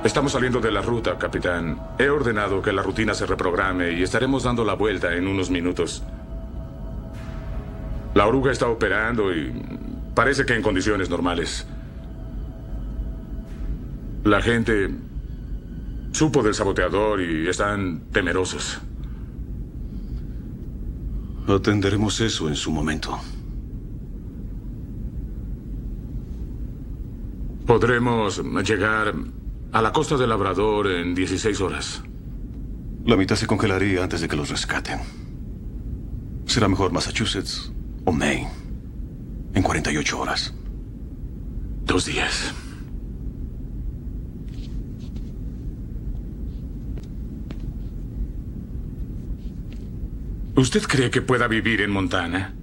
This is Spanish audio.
Estamos saliendo de la ruta, capitán. He ordenado que la rutina se reprograme y estaremos dando la vuelta en unos minutos. La oruga está operando y parece que en condiciones normales. La gente supo del saboteador y están temerosos. Atenderemos eso en su momento. Podremos llegar a la costa del Labrador en 16 horas. La mitad se congelaría antes de que los rescaten. Será mejor Massachusetts o Maine en 48 horas. 2 días. ¿Usted cree que pueda vivir en Montana?